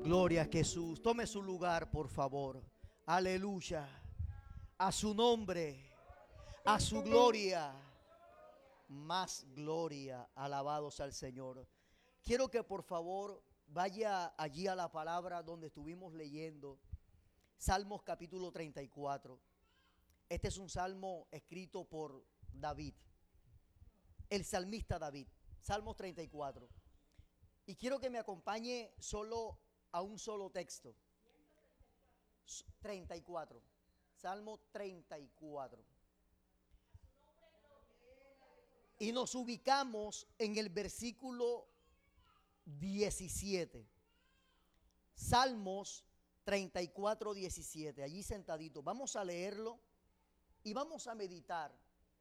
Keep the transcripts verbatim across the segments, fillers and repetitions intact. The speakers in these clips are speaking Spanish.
Gloria a Jesús. Tome su lugar, por favor. Aleluya. A su nombre, a su gloria, más gloria. Alabados al Señor. Quiero que por favor vaya allí a la palabra donde estuvimos leyendo. Salmos capítulo treinta y cuatro. Este es un salmo escrito por David, el salmista David. Salmos treinta y cuatro. Y quiero que me acompañe solo a un solo texto. treinta y cuatro. Salmo treinta y cuatro. Y nos ubicamos en el versículo diecisiete. Salmos treinta y cuatro, diecisiete. Allí sentadito. Vamos a leerlo y vamos a meditar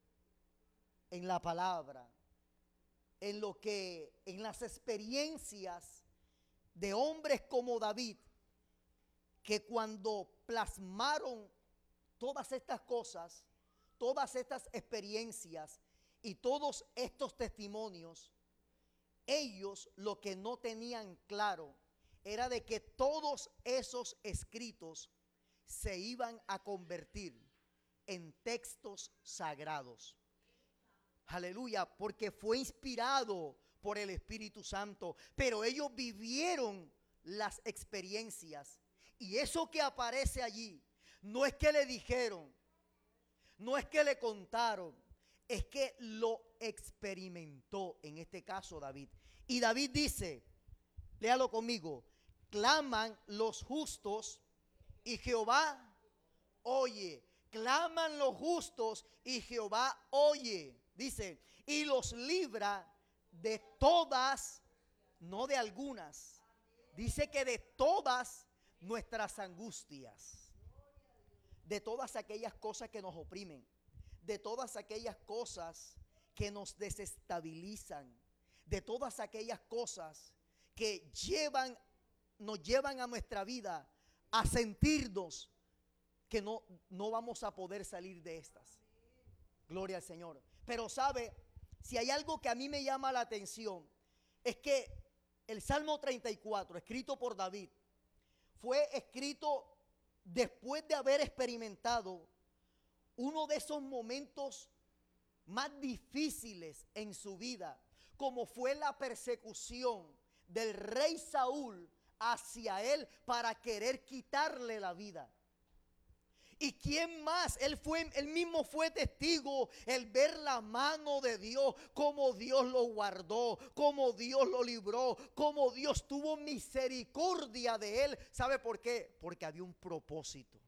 en la palabra, en lo que, en las experiencias de hombres como David, que cuando plasmaron todas estas cosas, todas estas experiencias y todos estos testimonios, ellos lo que no tenían claro era de que todos esos escritos se iban a convertir en textos sagrados. Aleluya, porque fue inspirado por el Espíritu Santo, pero ellos vivieron las experiencias. Y eso que aparece allí, no es que le dijeron, no es que le contaron, es que lo experimentó, en este caso David. Y David dice, léalo conmigo, claman los justos y Jehová oye. Claman los justos y Jehová oye. Dice, y los libra de todas, no de algunas. Dice que de todas nuestras angustias, de todas aquellas cosas que nos oprimen, de todas aquellas cosas que nos desestabilizan, de todas aquellas cosas que llevan, nos llevan a nuestra vida a sentirnos que no, no vamos a poder salir de estas. Gloria al Señor. Pero sabe, si hay algo que a mí me llama la atención, es que el Salmo treinta y cuatro, escrito por David, fue escrito después de haber experimentado uno de esos momentos más difíciles en su vida, como fue la persecución del rey Saúl hacia él para querer quitarle la vida. ¿Y quién más? Él fue, él mismo fue testigo, el ver la mano de Dios, cómo Dios lo guardó, cómo Dios lo libró, cómo Dios tuvo misericordia de él. ¿Sabe por qué? Porque había un propósito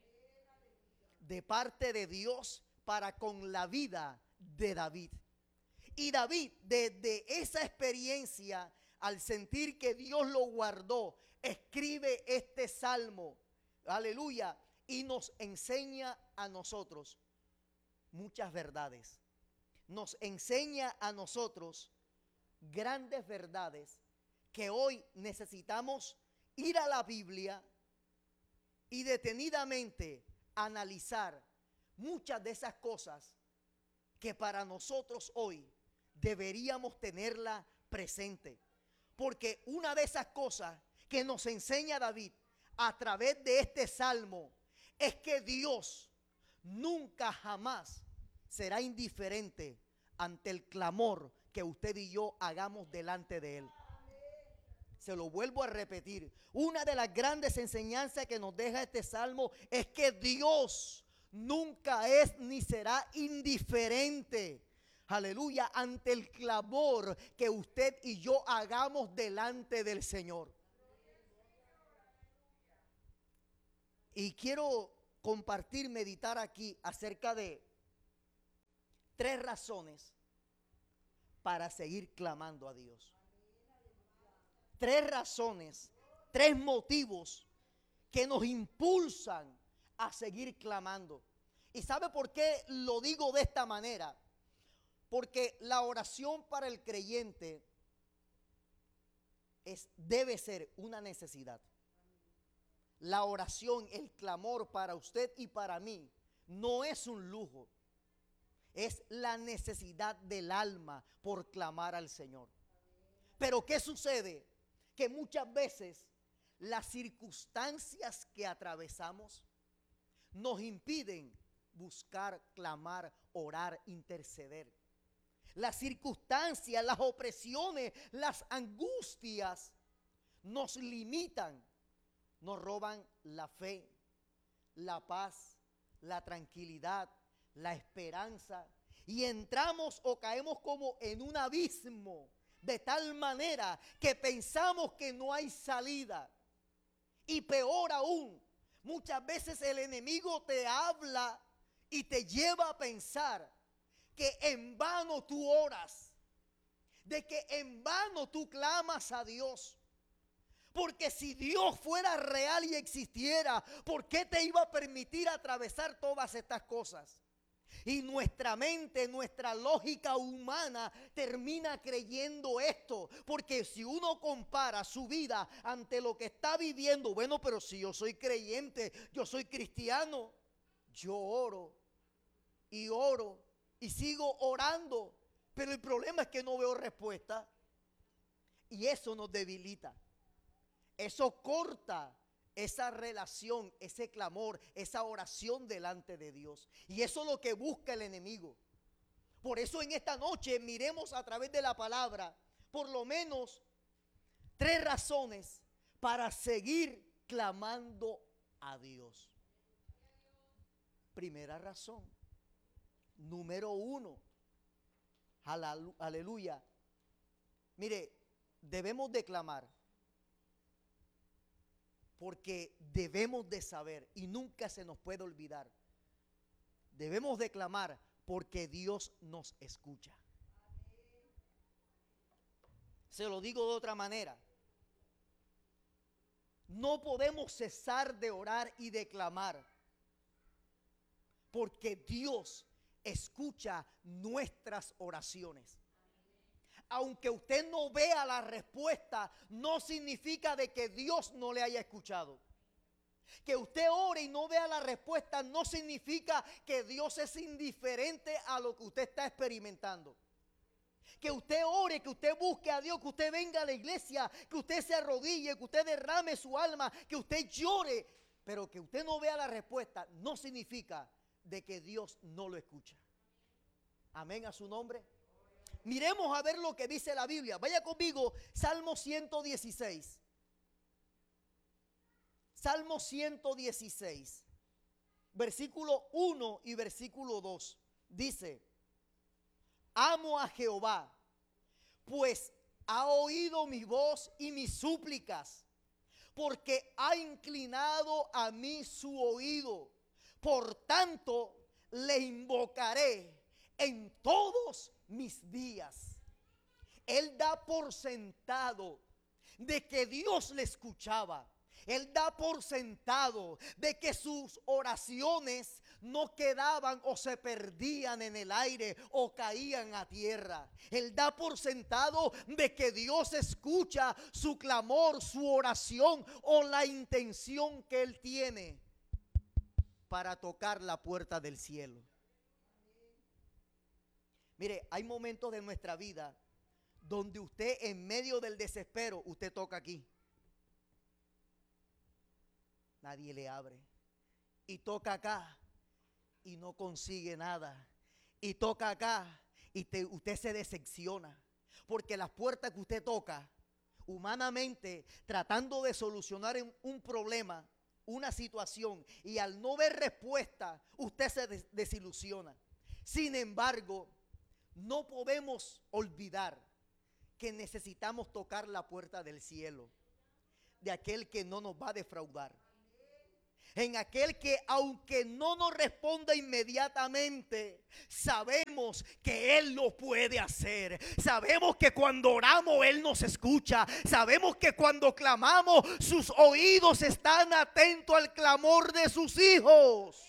de parte de Dios para con la vida de David. Y David, desde esa experiencia, al sentir que Dios lo guardó, escribe este salmo. Aleluya. Y nos enseña a nosotros muchas verdades. Nos enseña a nosotros grandes verdades que hoy necesitamos ir a la Biblia y detenidamente analizar muchas de esas cosas que para nosotros hoy deberíamos tenerla presente. Porque una de esas cosas que nos enseña David a través de este salmo es que Dios nunca jamás será indiferente ante el clamor que usted y yo hagamos delante de Él. Se lo vuelvo a repetir. Una de las grandes enseñanzas que nos deja este salmo es que Dios nunca es ni será indiferente, aleluya, ante el clamor que usted y yo hagamos delante del Señor. Y quiero compartir, meditar aquí acerca de tres razones para seguir clamando a Dios. Tres razones, tres motivos que nos impulsan a seguir clamando. ¿Y sabe por qué lo digo de esta manera? Porque la oración para el creyente es, debe ser una necesidad. La oración, el clamor para usted y para mí no es un lujo, es la necesidad del alma por clamar al Señor. Pero ¿qué sucede? Que muchas veces las circunstancias que atravesamos nos impiden buscar, clamar, orar, interceder. Las circunstancias, las opresiones, las angustias nos limitan, nos roban la fe, la paz, la tranquilidad, la esperanza, y entramos o caemos como en un abismo de tal manera que pensamos que no hay salida. Y peor aún, muchas veces el enemigo te habla y te lleva a pensar que en vano tú oras, de que en vano tú clamas a Dios. Porque si Dios fuera real y existiera, ¿por qué te iba a permitir atravesar todas estas cosas? Y nuestra mente, nuestra lógica humana termina creyendo esto. Porque si uno compara su vida ante lo que está viviendo, bueno, pero si yo soy creyente, yo soy cristiano, yo oro y oro y sigo orando, pero el problema es que no veo respuesta. Y eso nos debilita. Eso corta esa relación, ese clamor, esa oración delante de Dios. Y eso es lo que busca el enemigo. Por eso en esta noche miremos a través de la palabra por lo menos tres razones para seguir clamando a Dios. Primera razón, número uno, aleluya. Mire, debemos de clamar porque debemos de saber, y nunca se nos puede olvidar, debemos de clamar porque Dios nos escucha. Se lo digo de otra manera, no podemos cesar de orar y de clamar porque Dios escucha nuestras oraciones. Aunque usted no vea la respuesta, no significa de que Dios no le haya escuchado. Que usted ore y no vea la respuesta no significa que Dios es indiferente a lo que usted está experimentando. Que usted ore, que usted busque a Dios, que usted venga a la iglesia, que usted se arrodille, que usted derrame su alma, que usted llore, pero que usted no vea la respuesta no significa de que Dios no lo escucha. Amén a su nombre. Miremos a ver lo que dice la Biblia. Vaya conmigo, Salmo ciento dieciséis. Salmo ciento dieciséis, versículo uno y versículo dos. Dice: amo a Jehová, pues ha oído mi voz y mis súplicas, porque ha inclinado a mí su oído. Por tanto, le invocaré en todos mis días. Él da por sentado de que Dios le escuchaba. Él da por sentado de que sus oraciones no quedaban o se perdían en el aire o caían a tierra. Él da por sentado de que Dios escucha su clamor, su oración o la intención que Él tiene para tocar la puerta del cielo. Mire, hay momentos de nuestra vida donde usted en medio del desespero, usted toca aquí. Nadie le abre. Y toca acá y no consigue nada. Y toca acá y te, usted se decepciona. Porque las puertas que usted toca, humanamente, tratando de solucionar un problema, una situación, y al no ver respuesta, usted se des- desilusiona. Sin embargo, no podemos olvidar que necesitamos tocar la puerta del cielo, de aquel que no nos va a defraudar. En aquel que aunque no nos responda inmediatamente, sabemos que Él lo puede hacer. Sabemos que cuando oramos Él nos escucha. Sabemos que cuando clamamos sus oídos están atentos al clamor de sus hijos.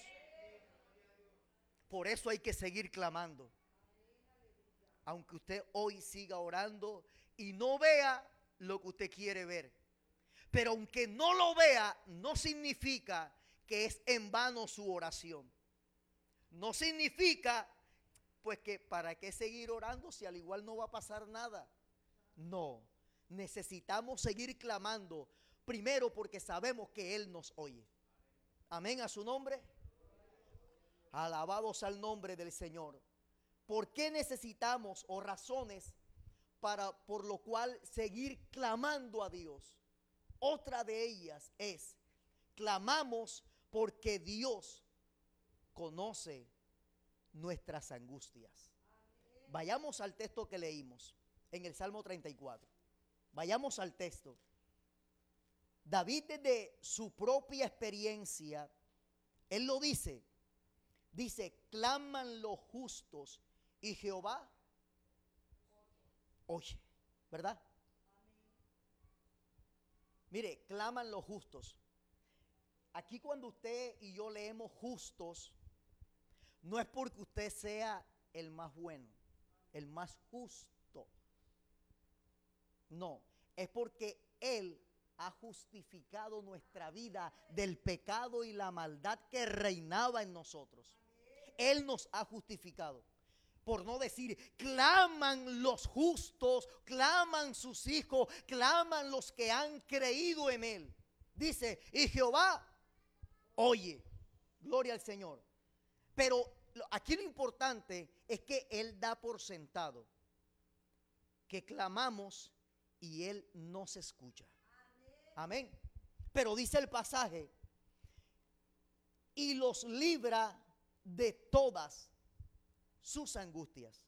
Por eso hay que seguir clamando. Aunque usted hoy siga orando y no vea lo que usted quiere ver. Pero aunque no lo vea, no significa que es en vano su oración. No significa, pues, que para qué seguir orando si al igual no va a pasar nada. No, necesitamos seguir clamando Primero, porque sabemos que Él nos oye. Amén a su nombre. Alabados al nombre del Señor. ¿Por qué necesitamos o razones para por lo cual seguir clamando a Dios? Otra de ellas es, clamamos porque Dios conoce nuestras angustias. Vayamos al texto que leímos en el Salmo treinta y cuatro. Vayamos al texto. David, desde su propia experiencia, él lo dice. Dice, claman los justos y Jehová oye, ¿verdad? Mire, claman los justos. Aquí cuando usted y yo leemos justos, no es porque usted sea el más bueno, el más justo. No, es porque Él ha justificado nuestra vida del pecado y la maldad que reinaba en nosotros. Él nos ha justificado. Por no decir, claman los justos, claman sus hijos, claman los que han creído en Él. Dice, y Jehová oye, gloria al Señor. Pero aquí lo importante es que Él da por sentado que clamamos y Él nos escucha. Amén. Pero dice el pasaje, y los libra de todas sus angustias.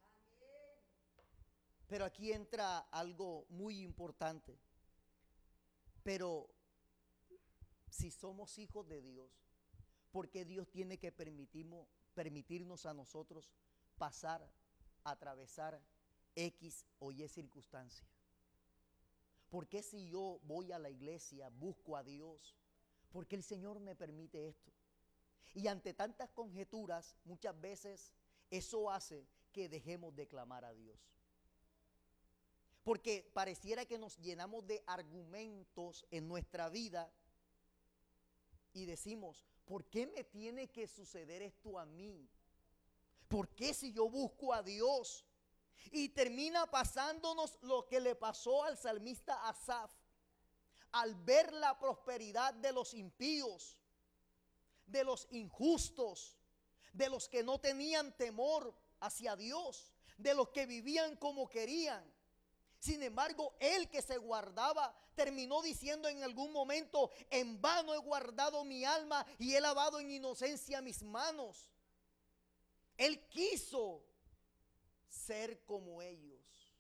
Pero aquí entra algo muy importante. Pero si somos hijos de Dios, ¿por qué Dios tiene que permitirnos, permitirnos a nosotros pasar, atravesar X o Y circunstancia? ¿Por qué si yo voy a la iglesia, busco a Dios? ¿Por qué el Señor me permite esto? Y ante tantas conjeturas, muchas veces eso hace que dejemos de clamar a Dios. Porque pareciera que nos llenamos de argumentos en nuestra vida y decimos, ¿por qué me tiene que suceder esto a mí? ¿Por qué si yo busco a Dios? Y termina pasándonos lo que le pasó al salmista Asaf. Al ver la prosperidad de los impíos, de los injustos, de los que no tenían temor hacia Dios, de los que vivían como querían. Sin embargo, él que se guardaba terminó diciendo en algún momento, en vano he guardado mi alma y he lavado en inocencia mis manos. Él quiso ser como ellos.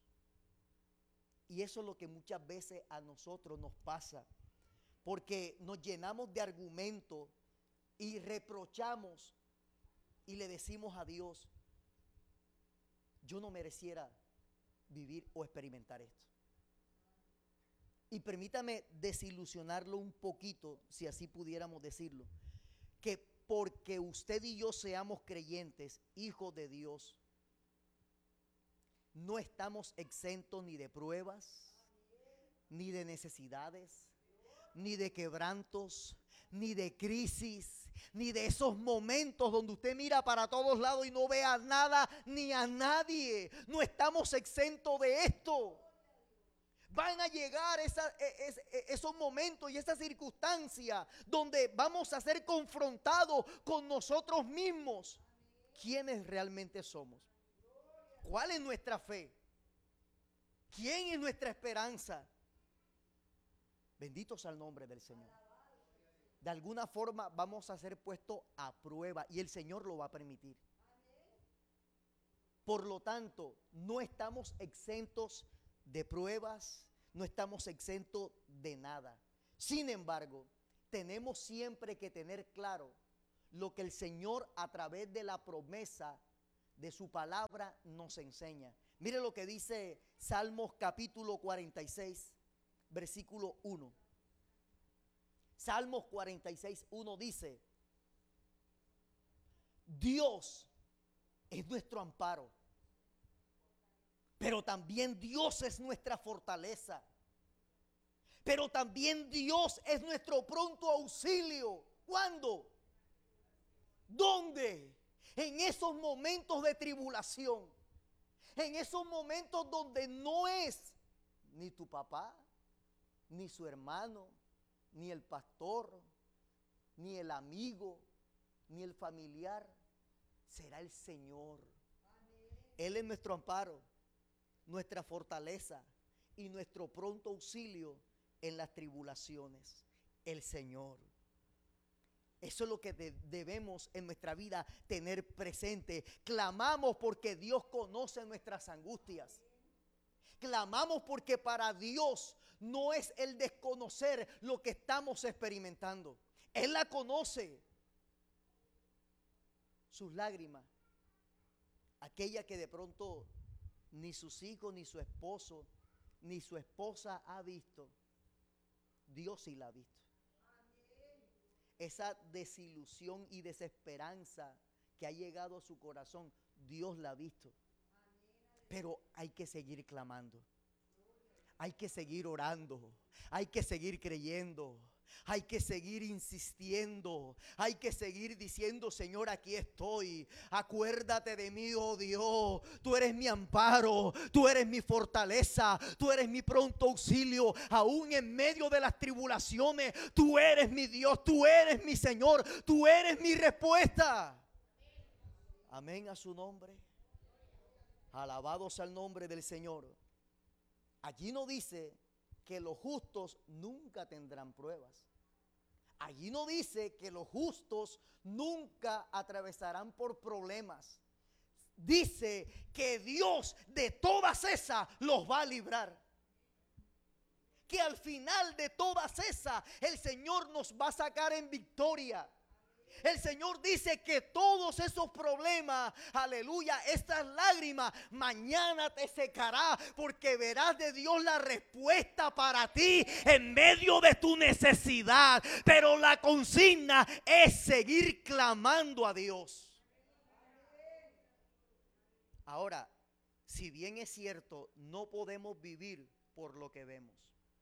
Y eso es lo que muchas veces a nosotros nos pasa, porque nos llenamos de argumentos y reprochamos y le decimos a Dios, yo no mereciera vivir o experimentar esto. Y permítame desilusionarlo un poquito, si así pudiéramos decirlo, que porque usted y yo seamos creyentes, hijos de Dios, no estamos exentos ni de pruebas, ni de necesidades, ni de quebrantos, ni de crisis, ni de esos momentos donde usted mira para todos lados y no ve a nada ni a nadie. No estamos exentos de esto. Van a llegar esa, es, es, esos momentos y esas circunstancias donde vamos a ser confrontados con nosotros mismos. ¿Quiénes realmente somos? ¿Cuál es nuestra fe? ¿Quién es nuestra esperanza? Bendito sea el nombre del Señor. De alguna forma vamos a ser puestos a prueba y el Señor lo va a permitir. Por lo tanto, no estamos exentos de pruebas, no estamos exentos de nada. Sin embargo, tenemos siempre que tener claro lo que el Señor a través de la promesa de su palabra nos enseña. Mire lo que dice Salmos capítulo cuarenta y seis, versículo uno. Salmos cuarenta y seis, uno dice, Dios es nuestro amparo, pero también Dios es nuestra fortaleza, pero también Dios es nuestro pronto auxilio. ¿Cuándo? ¿Dónde? En esos momentos de tribulación, en esos momentos donde no es ni tu papá, ni su hermano, ni el pastor, ni el amigo, ni el familiar. Será el Señor. Él es nuestro amparo, nuestra fortaleza y nuestro pronto auxilio en las tribulaciones. El Señor. Eso es lo que de- debemos en nuestra vida tener presente. Clamamos porque Dios conoce nuestras angustias. Clamamos porque para Dios no es el desconocer lo que estamos experimentando. Él la conoce. Sus lágrimas, aquella que de pronto ni sus hijos, ni su esposo, ni su esposa ha visto, Dios sí la ha visto. Esa desilusión y desesperanza que ha llegado a su corazón, Dios la ha visto. Pero hay que seguir clamando. Hay que seguir orando. Hay que seguir creyendo. Hay que seguir insistiendo. Hay que seguir diciendo: Señor, aquí estoy. Acuérdate de mí, oh Dios. Tú eres mi amparo. Tú eres mi fortaleza. Tú eres mi pronto auxilio. Aún en medio de las tribulaciones, tú eres mi Dios. Tú eres mi Señor. Tú eres mi respuesta. Amén a su nombre. Alabado sea el nombre del Señor. Allí no dice que los justos nunca tendrán pruebas. Allí no dice que los justos nunca atravesarán por problemas. Dice que Dios de todas esas los va a librar. Que al final de todas esas el Señor nos va a sacar en victoria. El Señor dice que todos esos problemas, aleluya, estas lágrimas, mañana te secará, porque verás de Dios la respuesta para ti en medio de tu necesidad. Pero la consigna es seguir clamando a Dios. Ahora, si bien es cierto, no podemos vivir por lo que vemos.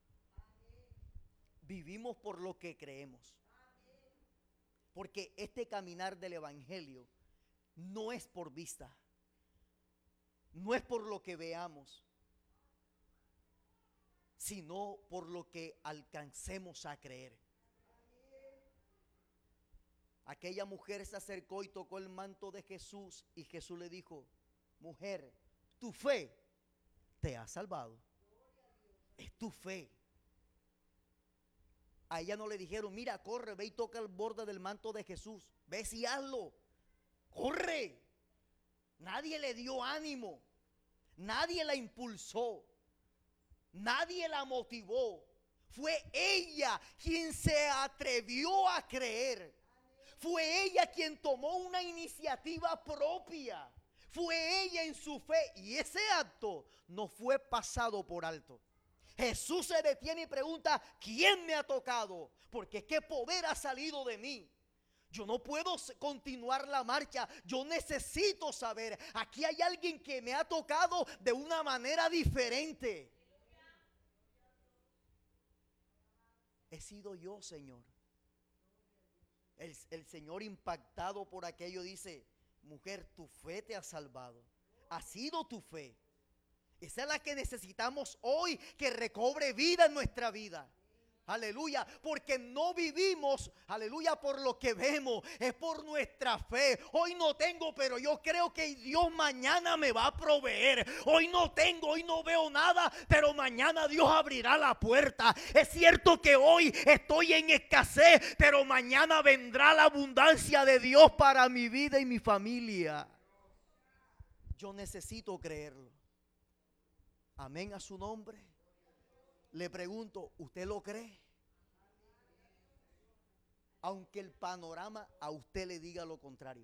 Vivimos por lo que creemos. Porque este caminar del evangelio no es por vista, no es por lo que veamos, sino por lo que alcancemos a creer. Aquella mujer se acercó y tocó el manto de Jesús y Jesús le dijo: mujer, tu fe te ha salvado. Es tu fe. A ella no le dijeron: mira, corre, ve y toca el borde del manto de Jesús. Ve y hazlo. Corre. Nadie le dio ánimo. Nadie la impulsó. Nadie la motivó. Fue ella quien se atrevió a creer. Fue ella quien tomó una iniciativa propia. Fue ella en su fe. Y ese acto no fue pasado por alto. Jesús se detiene y pregunta: ¿quién me ha tocado? Porque qué poder ha salido de mí. Yo no puedo continuar la marcha. Yo necesito saber. Aquí hay alguien que me ha tocado de una manera diferente. He sido yo, Señor. El, el Señor, impactado por aquello, dice: mujer, tu fe te ha salvado. Ha sido tu fe. Esa es la que necesitamos hoy, que recobre vida en nuestra vida. Aleluya, porque no vivimos, aleluya, por lo que vemos, es por nuestra fe. Hoy no tengo, pero yo creo que Dios mañana me va a proveer. Hoy no tengo, hoy no veo nada, pero mañana Dios abrirá la puerta. Es cierto que hoy estoy en escasez, pero mañana vendrá la abundancia de Dios para mi vida y mi familia. Yo necesito creerlo. Amén a su nombre. Le pregunto, ¿usted lo cree? Aunque el panorama a usted le diga lo contrario.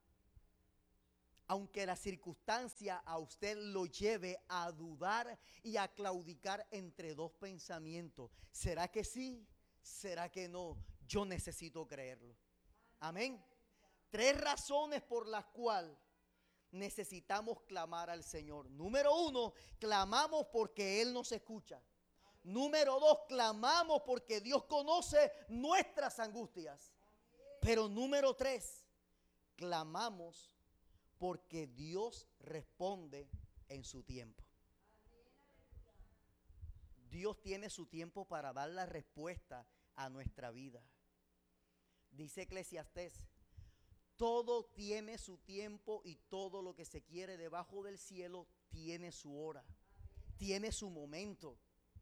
Aunque la circunstancia a usted lo lleve a dudar y a claudicar entre dos pensamientos. ¿Será que sí? ¿Será que no? Yo necesito creerlo. Amén. Tres razones por las cuales necesitamos clamar al Señor. Número uno, clamamos porque Él nos escucha. Número dos, clamamos porque Dios conoce nuestras angustias. Pero número tres, clamamos porque Dios responde en su tiempo. Dios tiene su tiempo para dar la respuesta a nuestra vida. Dice Eclesiastés, todo tiene su tiempo y todo lo que se quiere debajo del cielo tiene su hora, tiene su momento.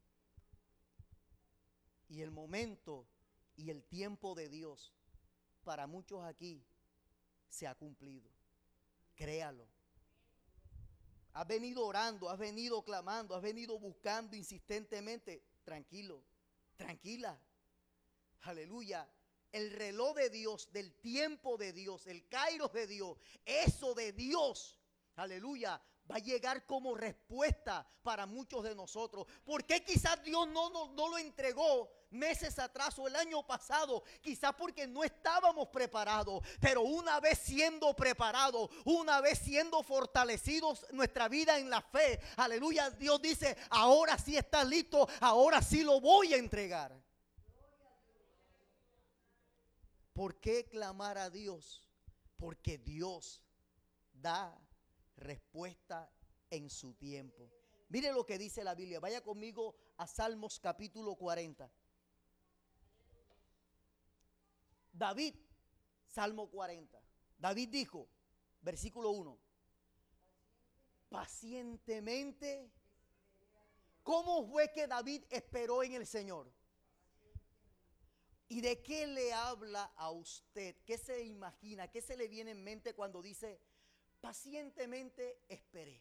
Y el momento y el tiempo de Dios para muchos aquí se ha cumplido. Créalo. Has venido orando, has venido clamando, has venido buscando insistentemente. Tranquilo, tranquila. Aleluya. El reloj de Dios, del tiempo de Dios, el kairos de Dios, eso de Dios, aleluya, va a llegar como respuesta para muchos de nosotros. ¿Por qué quizás Dios no, no, no lo entregó meses atrás o el año pasado? Quizás porque no estábamos preparados. Pero una vez siendo preparados, una vez siendo fortalecidos nuestra vida en la fe, aleluya, Dios dice, ahora sí estás listo, ahora sí lo voy a entregar. ¿Por qué clamar a Dios? Porque Dios da respuesta en su tiempo. Mire lo que dice la Biblia. Vaya conmigo a Salmos capítulo cuarenta. David, Salmo cuarenta. David dijo, versículo uno, pacientemente. ¿Cómo fue que David esperó en el Señor? ¿Y de qué le habla a usted? ¿Qué se imagina? ¿Qué se le viene en mente cuando dice pacientemente esperé?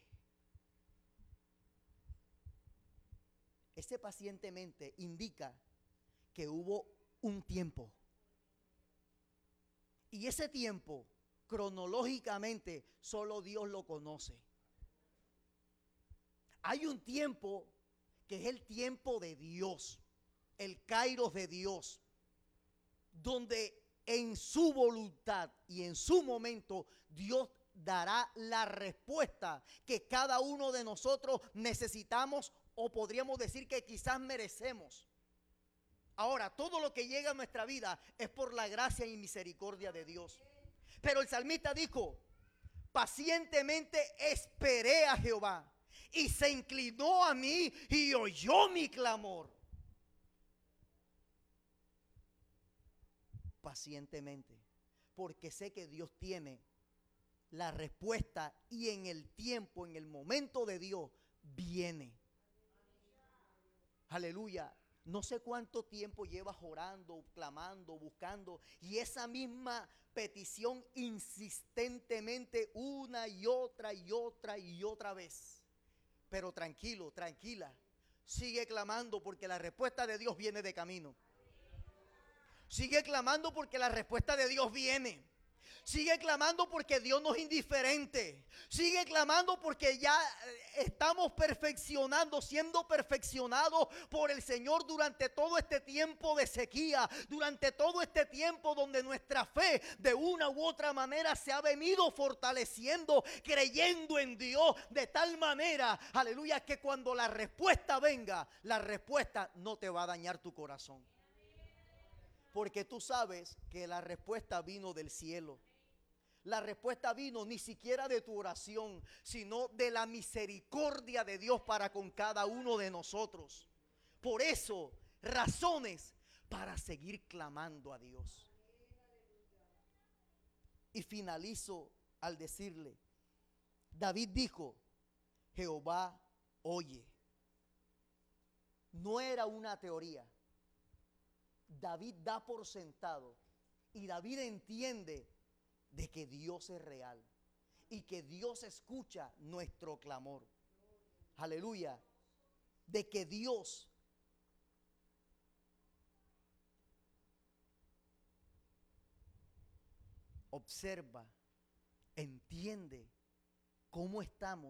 Ese pacientemente indica que hubo un tiempo. Y ese tiempo, cronológicamente, solo Dios lo conoce. Hay un tiempo que es el tiempo de Dios, el kairos de Dios, donde en su voluntad y en su momento Dios dará la respuesta que cada uno de nosotros necesitamos, o podríamos decir que quizás merecemos. Ahora, todo lo que llega a nuestra vida es por la gracia y misericordia de Dios. Pero el salmista dijo, pacientemente esperé a Jehová y se inclinó a mí y oyó mi clamor. Pacientemente, porque sé que Dios tiene la respuesta y en el tiempo, en el momento de Dios, viene. Aleluya. No sé cuánto tiempo llevas orando, clamando, buscando, y esa misma petición insistentemente una y otra y otra y otra vez. Pero tranquilo, tranquila, sigue clamando porque la respuesta de Dios viene de camino. Sigue clamando porque la respuesta de Dios viene. Sigue clamando porque Dios no es indiferente. Sigue clamando porque ya estamos perfeccionando, siendo perfeccionados por el Señor durante todo este tiempo de sequía, durante todo este tiempo donde nuestra fe de una u otra manera se ha venido fortaleciendo, creyendo en Dios de tal manera, aleluya, que cuando la respuesta venga, la respuesta no te va a dañar tu corazón. Porque tú sabes que la respuesta vino del cielo. La respuesta vino ni siquiera de tu oración, sino de la misericordia de Dios para con cada uno de nosotros. Por eso, razones para seguir clamando a Dios. Y finalizo al decirle, David dijo, Jehová oye. No era una teoría. David da por sentado y David entiende de que Dios es real y que Dios escucha nuestro clamor. Aleluya. De que Dios observa, entiende cómo estamos